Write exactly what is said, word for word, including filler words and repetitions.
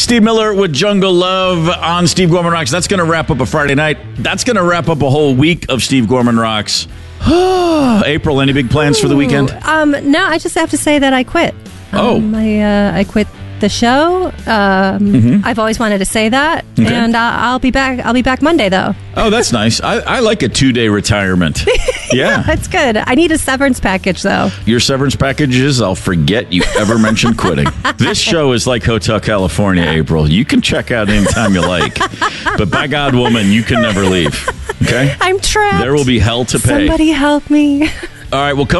Steve Miller with Jungle Love on Steve Gorman Rocks. That's going to wrap up a Friday night. That's going to wrap up a whole week of Steve Gorman Rocks. April, any big plans Ooh, for the weekend? Um, no, I just have to say that I quit. Oh. Um, I, uh, I quit the show. Um, mm-hmm. I've always wanted to say that, okay. and uh, I'll be back. I'll be back Monday, though. Oh, that's nice. I, I like a two-day retirement. Yeah, that's good. I need a severance package, though. Your severance package is I'll forget you ever mentioned quitting. This show is like Hotel California, April. You can check out anytime you like, but by God, woman, you can never leave. Okay, I'm trapped. There will be hell to pay. Somebody help me. All right, well, come.